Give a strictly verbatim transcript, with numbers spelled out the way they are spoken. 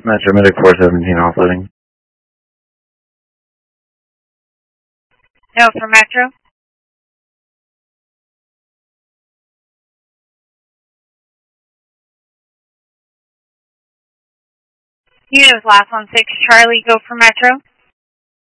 Metro Medic four seventeen offloading. No, for Metro. Unit last on six Charlie, go for Metro.